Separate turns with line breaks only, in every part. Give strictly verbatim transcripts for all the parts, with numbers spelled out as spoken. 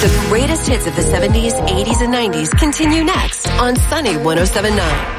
The greatest hits of the seventies, eighties, and nineties continue next on Sunny ten seventy-nine.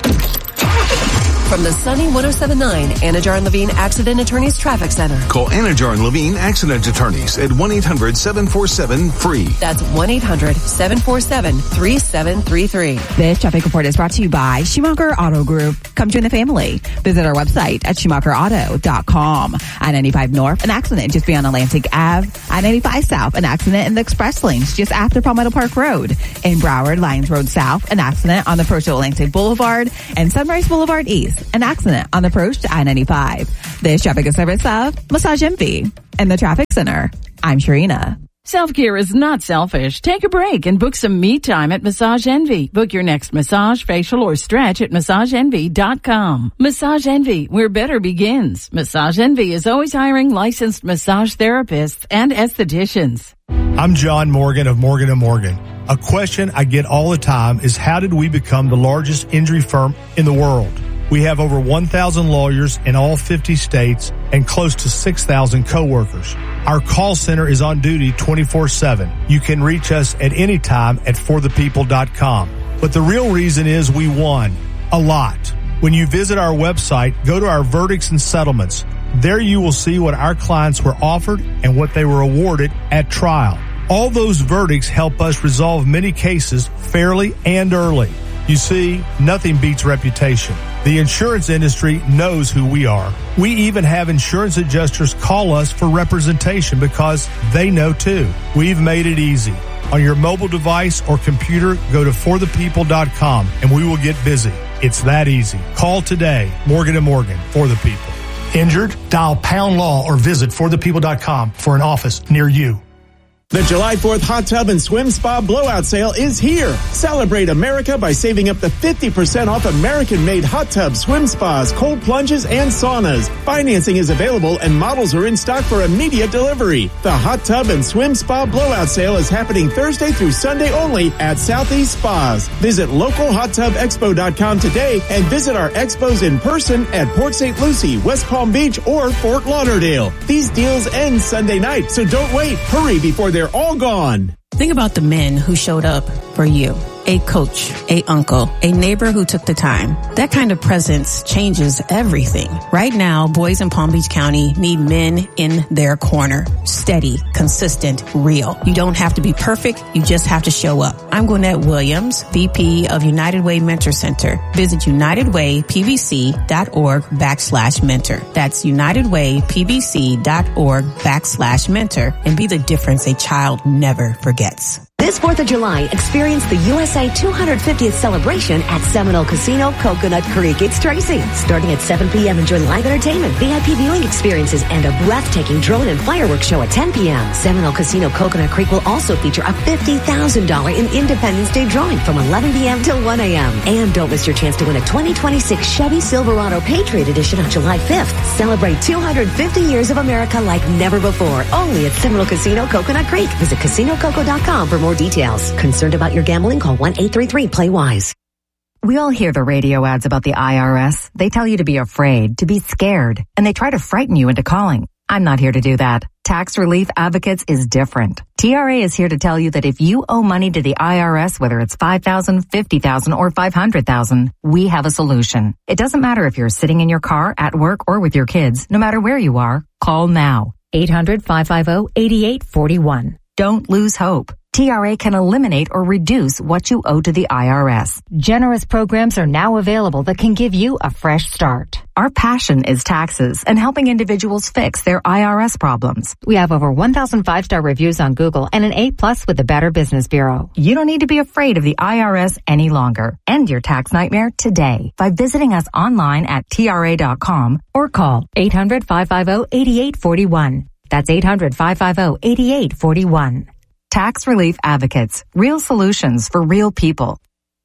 From the Sunny ten seventy-nine Anajar and Levine Accident Attorneys Traffic Center.
Call Anajar and Levine Accident Attorneys at one eight hundred seven four seven free.
That's one eight hundred seven four seven three seven three three.
This traffic report is brought to you by Schumacher Auto Group. Come join the family. Visit our website at schumacher auto dot com. I ninety-five North, an accident just beyond Atlantic Avenue. I ninety-five South, an accident in the express lanes just after Palmetto Park Road. In Broward, Lions Road South, an accident on the approach to Atlantic Boulevard. And Sunrise Boulevard East, an accident on the approach to I ninety-five. This traffic is service of Massage Envy and the Traffic Center. I'm Sharina.
Self-care is not selfish. Take a break and book some me time at Massage Envy. Book your next massage, facial, or stretch at massage envy dot com. Massage Envy, where better begins. Massage Envy is always hiring licensed massage therapists and estheticians.
I'm John Morgan of Morgan and Morgan. A question I get all the time is, how did we become the largest injury firm in the world? We have over one thousand lawyers in all fifty states and close to six thousand coworkers. Our call center is on duty twenty-four seven. You can reach us at any time at for the people dot com. But the real reason is we won a lot. When you visit our website, go to our verdicts and settlements. There you will see what our clients were offered and what they were awarded at trial. All those verdicts help us resolve many cases fairly and early. You see, nothing beats reputation. The insurance industry knows who we are. We even have insurance adjusters call us for representation because they know too. We've made it easy. On your mobile device or computer, go to for the people dot com and we will get busy. It's that easy. Call today. Morgan and Morgan, for the people. Injured? Dial pound law or visit for the people dot com for an office near you.
The July fourth Hot Tub and Swim Spa Blowout Sale is here. Celebrate America by saving up to fifty percent off American-made hot tubs, swim spas, cold plunges, and saunas. Financing is available and models are in stock for immediate delivery. The Hot Tub and Swim Spa Blowout Sale is happening Thursday through Sunday only at Southeast Spas. Visit local hot tub expo dot com today and visit our expos in person at Port Saint Lucie, West Palm Beach, or Fort Lauderdale. These deals end Sunday night, so don't wait. Hurry before they're all gone.
Think about the men who showed up for you. A coach, a uncle, a neighbor who took the time. That kind of presence changes everything. Right now, boys in Palm Beach County need men in their corner. Steady, consistent, real. You don't have to be perfect. You just have to show up. I'm Gwinnett Williams, V P of United Way Mentor Center. Visit united way p b c dot org backslash mentor. That's united way p b c dot org backslash mentor and be the difference a child never forgets.
This fourth of July, experience the U S A two hundred fiftieth celebration at Seminole Casino, Coconut Creek. It's Tracy. Starting at seven p.m., enjoy live entertainment, V I P viewing experiences, and a breathtaking drone and fireworks show at ten p.m. Seminole Casino, Coconut Creek will also feature a fifty thousand dollars in Independence Day drawing from eleven p.m. till one a.m. And don't miss your chance to win a twenty twenty-six Chevy Silverado Patriot Edition on July fifth. Celebrate two hundred fifty years of America like never before. Only at Seminole Casino, Coconut Creek. Visit casino coco dot com for more details. Concerned about your gambling? Call one eight three three play wise.
We all hear the radio ads about the I R S. They tell you to be afraid, to be scared, and they try to frighten you into calling. I'm not here to do that. Tax Relief Advocates is different. T R A is here to tell you that if you owe money to the I R S, whether it's five thousand dollars, fifty thousand dollars, or five hundred thousand dollars, we have a solution. It doesn't matter if you're sitting in your car, at work, or with your kids. No matter where you are, call now. eight hundred, five five zero, eight eight four one. Don't lose hope. T R A can eliminate or reduce what you owe to the I R S.
Generous programs are now available that can give you a fresh start.
Our passion is taxes and helping individuals fix their I R S problems.
We have over one thousand five-star reviews on Google and an A plus with the Better Business Bureau.
You don't need to be afraid of the I R S any longer. End your tax nightmare today by visiting us online at T R A dot com
or call eight hundred, five five zero, eight eight four one. That's eight hundred, five five zero, eight eight four one.
Tax Relief Advocates. Real solutions for real people.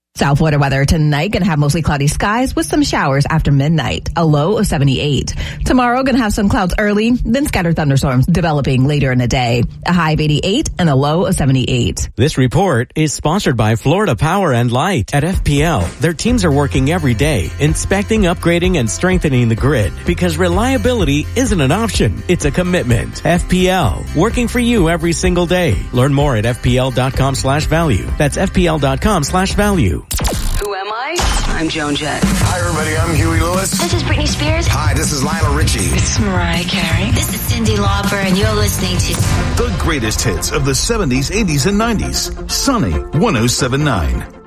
South Florida weather tonight, going to have mostly cloudy skies with some showers after midnight, a low of seventy-eight. Tomorrow, going to have some clouds early, then scattered thunderstorms developing later in the day, a high of eighty-eight and a low of seventy-eight.
This report is sponsored by Florida Power and Light. At F P L, their teams are working every day, inspecting, upgrading, and strengthening the grid, because reliability isn't an option, it's a commitment. F P L, working for you every single day. Learn more at F P L dot com slash value. That's F P L dot com slash value.
Who am I? I'm Joan Jett.
Hi, everybody. I'm Huey Lewis.
This is Britney Spears.
Hi, this is Lionel Richie.
It's Mariah Carey.
This is Cyndi Lauper, and you're listening to
the greatest hits of the seventies, eighties, and nineties. Sunny one oh seven point nine.